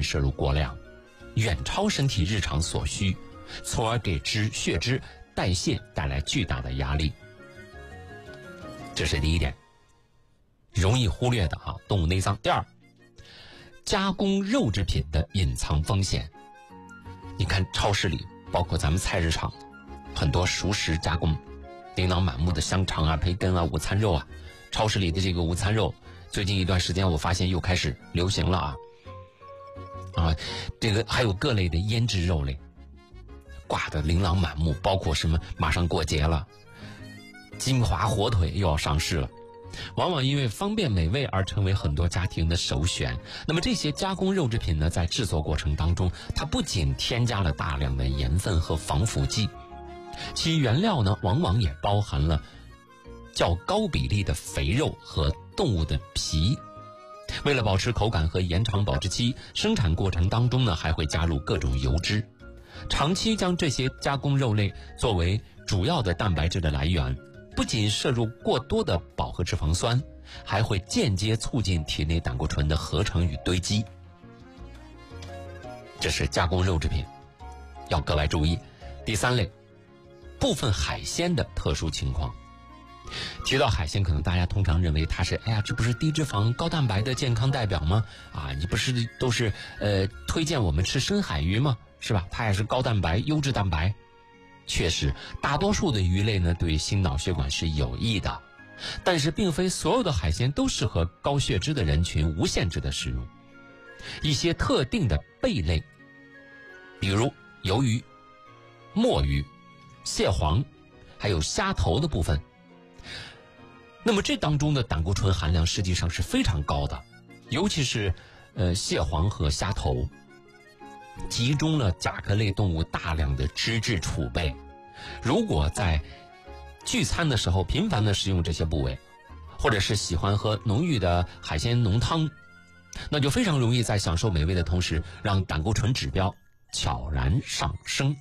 醇摄入过量，远超身体日常所需，从而给血脂代谢带来巨大的压力。这是第一点，容易忽略的动物内脏。第二，加工肉制品的隐藏风险。你看超市里，包括咱们菜市场，很多熟食加工，琳琅满目的香肠啊、培根啊、午餐肉啊，超市里的这个午餐肉，最近一段时间我发现又开始流行了这个还有各类的腌制肉类，挂的琳琅满目，包括什么马上过节了，金华火腿又要上市了，往往因为方便美味而成为很多家庭的首选。那么这些加工肉制品呢，在制作过程当中，它不仅添加了大量的盐分和防腐剂，其原料呢往往也包含了较高比例的肥肉和动物的皮。为了保持口感和延长保质期，生产过程当中呢还会加入各种油脂。长期将这些加工肉类作为主要的蛋白质的来源，不仅摄入过多的饱和脂肪酸，还会间接促进体内胆固醇的合成与堆积。这是加工肉制品，要格外注意。第三类，部分海鲜的特殊情况。提到海鲜，可能大家通常认为它是，这不是低脂肪高蛋白的健康代表吗？你不是都是推荐我们吃深海鱼吗？是吧？它也是高蛋白优质蛋白。确实，大多数的鱼类呢对心脑血管是有益的，但是并非所有的海鲜都适合高血脂的人群无限制的食用。一些特定的贝类，比如鱿鱼、墨鱼、蟹黄还有虾头的部分，那么这当中的胆固醇含量实际上是非常高的，尤其是蟹黄和虾头，集中了甲壳类动物大量的脂质储备。如果在聚餐的时候频繁的食用这些部位，或者是喜欢喝浓郁的海鲜浓汤，那就非常容易在享受美味的同时，让胆固醇指标悄然上升。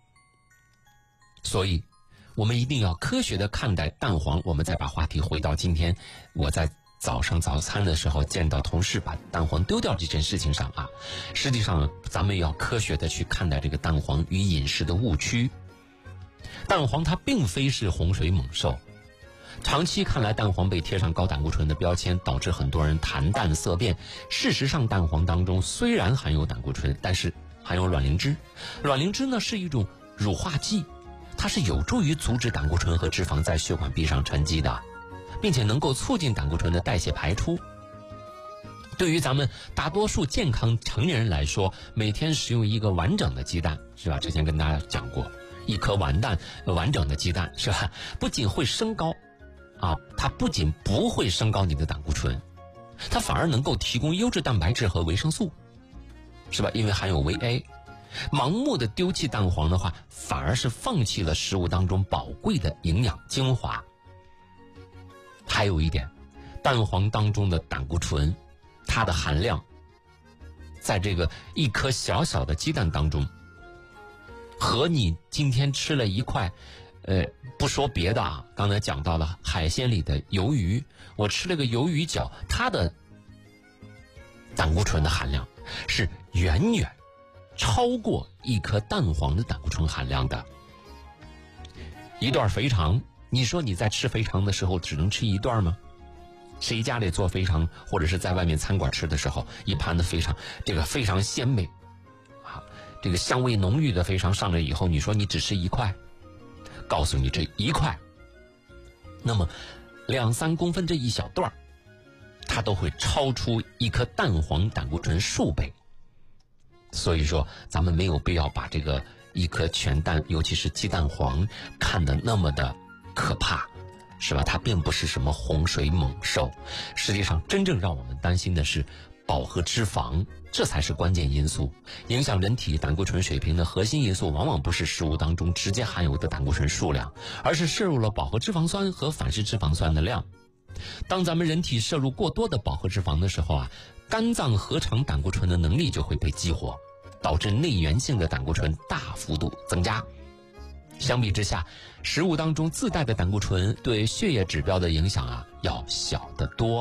所以我们一定要科学的看待蛋黄。我们再把话题回到今天我在早上早餐的时候见到同事把蛋黄丢掉这件事情上实际上咱们要科学的去看待这个蛋黄与饮食的误区。蛋黄它并非是洪水猛兽，长期看来蛋黄被贴上高胆固醇的标签，导致很多人谈蛋色变。事实上蛋黄当中虽然含有胆固醇，但是含有卵磷脂。卵磷脂呢是一种乳化剂，它是有助于阻止胆固醇和脂肪在血管壁上沉积的，并且能够促进胆固醇的代谢排出。对于咱们大多数健康成年人来说，每天食用一个完整的鸡蛋，是吧？之前跟大家讲过，一颗完整的鸡蛋，是吧？不仅会升高它不仅不会升高你的胆固醇，它反而能够提供优质蛋白质和维生素，是吧？因为含有维 A。盲目的丢弃蛋黄的话，反而是放弃了食物当中宝贵的营养精华。还有一点，蛋黄当中的胆固醇，它的含量在这个一颗小小的鸡蛋当中，和你今天吃了一块不说别的刚才讲到了海鲜里的鱿鱼，我吃了个鱿鱼饺，它的胆固醇的含量是远远超过一颗蛋黄的胆固醇含量的。一段肥肠，你说你在吃肥肠的时候只能吃一段吗？谁家里做肥肠，或者是在外面餐馆吃的时候，一盘的肥肠，这个非常鲜美这个香味浓郁的肥肠上来以后，你说你只吃一块，告诉你这一块，那么2-3公分这一小段，它都会超出一颗蛋黄胆固醇数倍。所以说咱们没有必要把这个一颗全蛋，尤其是鸡蛋黄看得那么的可怕，是吧？它并不是什么洪水猛兽。实际上真正让我们担心的是饱和脂肪，这才是关键因素。影响人体胆固醇水平的核心因素往往不是食物当中直接含有的胆固醇数量，而是摄入了饱和脂肪酸和反式脂肪酸的量。当咱们人体摄入过多的饱和脂肪的时候肝脏合成胆固醇的能力就会被激活，导致内源性的胆固醇大幅度增加。相比之下，食物当中自带的胆固醇对血液指标的影响要小得多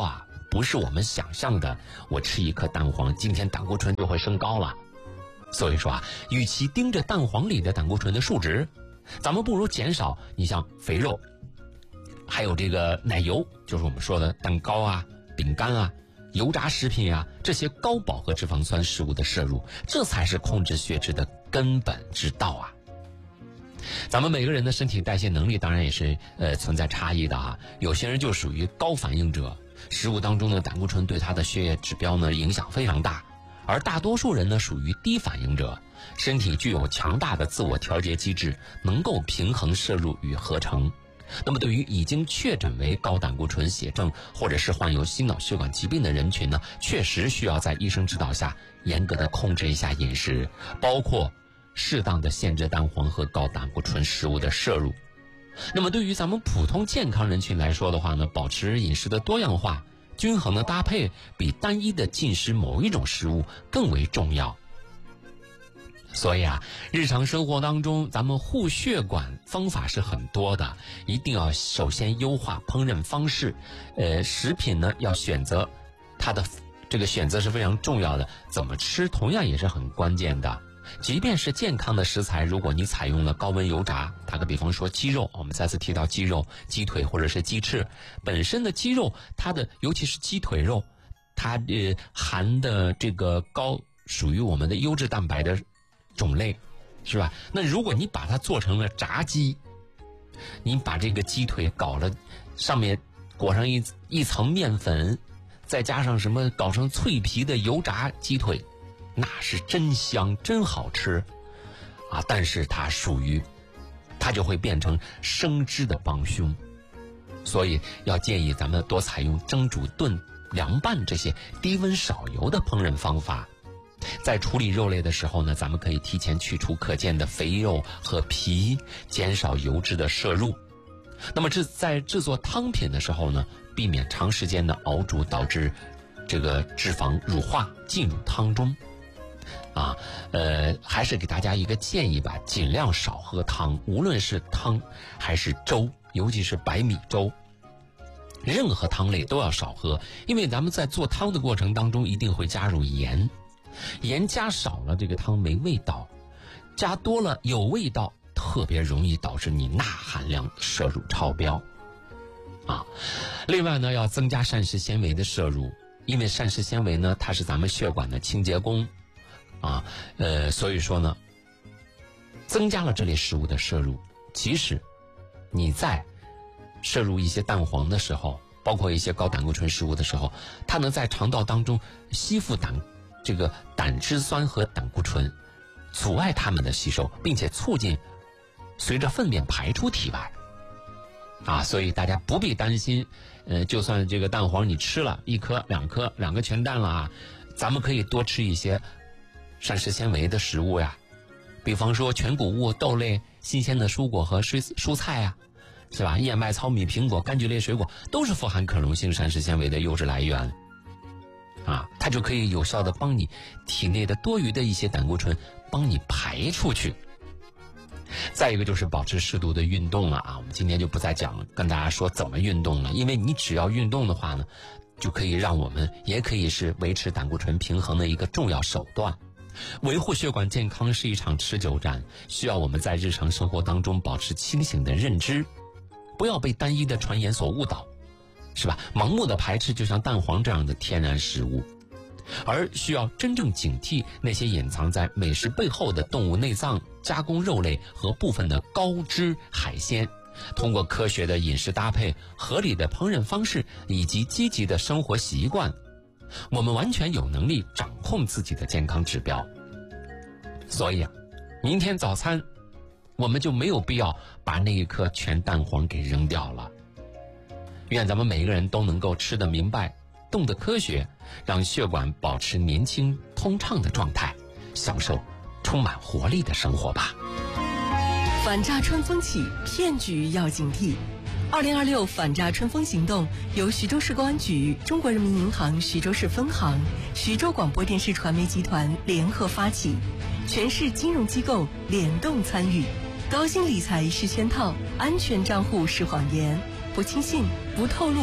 不是我们想象的，我吃一颗蛋黄，今天胆固醇就会升高了。所以说啊，与其盯着蛋黄里的胆固醇的数值，咱们不如减少你像肥肉，还有这个奶油，就是我们说的蛋糕啊、饼干啊、油炸食品啊，这些高饱和脂肪酸食物的摄入，这才是控制血脂的根本之道啊。咱们每个人的身体代谢能力当然也是存在差异的啊，有些人就属于高反应者，食物当中的胆固醇对他的血液指标呢影响非常大，而大多数人呢属于低反应者，身体具有强大的自我调节机制，能够平衡摄入与合成。那么对于已经确诊为高胆固醇血症或者是患有心脑血管疾病的人群呢，确实需要在医生指导下严格的控制一下饮食，包括适当的限制蛋黄和高胆固醇食物的摄入。那么对于咱们普通健康人群来说的话呢，保持饮食的多样化、均衡的搭配，比单一的进食某一种食物更为重要。所以啊，日常生活当中咱们护血管方法是很多的，一定要首先优化烹饪方式，食品呢要选择它的这个选择是非常重要的，怎么吃同样也是很关键的。即便是健康的食材，如果你采用了高温油炸，打个比方说鸡肉，我们再次提到鸡肉、鸡腿或者是鸡翅，本身的鸡肉它的尤其是鸡腿肉，它含的这个属于我们的优质蛋白的种类，是吧？那如果你把它做成了炸鸡，你把这个鸡腿搞了，上面裹上一层面粉，再加上什么搞成脆皮的油炸鸡腿，那是真香真好吃啊！但是它就会变成生汁的帮凶，所以要建议咱们多采用蒸煮炖凉拌这些低温少油的烹饪方法。在处理肉类的时候呢，咱们可以提前去除可见的肥肉和皮，减少油脂的摄入。那么在制作汤品的时候呢，避免长时间的熬煮导致这个脂肪乳化进入汤中啊。还是给大家一个建议吧，尽量少喝汤，无论是汤还是粥，尤其是白米粥，任何汤类都要少喝，因为咱们在做汤的过程当中一定会加入盐，盐加少了这个汤没味道，加多了有味道，特别容易导致你钠含量摄入超标啊。另外呢，要增加膳食纤维的摄入，因为膳食纤维呢它是咱们血管的清洁工啊，所以说呢增加了这类食物的摄入，即使你在摄入一些蛋黄的时候，包括一些高胆固醇食物的时候，它能在肠道当中吸附这个胆汁酸和胆固醇，阻碍它们的吸收，并且促进随着粪便排出体外啊。所以大家不必担心，就算这个蛋黄你吃了1颗2颗2个全蛋了啊，咱们可以多吃一些膳食纤维的食物呀，比方说全谷物、豆类、新鲜的蔬果和蔬菜啊，是吧？燕麦、糙米、苹果、柑橘类水果都是富含可溶性膳食纤维的优质来源啊，它就可以有效的帮你体内的多余的一些胆固醇帮你排出去。再一个就是保持适度的运动了啊，我们今天就不再跟大家说怎么运动了，因为你只要运动的话呢，就可以让我们也可以是维持胆固醇平衡的一个重要手段。维护血管健康是一场持久战，需要我们在日常生活当中保持清醒的认知，不要被单一的传言所误导，是吧？盲目的排斥就像蛋黄这样的天然食物，而需要真正警惕那些隐藏在美食背后的动物内脏、加工肉类和部分的高脂海鲜。通过科学的饮食搭配、合理的烹饪方式以及积极的生活习惯，我们完全有能力掌控自己的健康指标。所以啊，明天早餐我们就没有必要把那一颗全蛋黄给扔掉了。愿咱们每一个人都能够吃得明白，动得科学，让血管保持年轻通畅的状态，享受充满活力的生活吧。 反诈春风起，骗局要警惕。2026反诈春风行动由徐州市公安局、中国人民银行徐州市分行、徐州广播电视传媒集团联合发起，全市金融机构联动参与。高薪理财是圈套，安全账户是谎言，不轻信、不透露、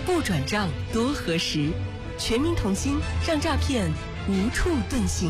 不转账多核实，全民同心，让诈骗无处遁形。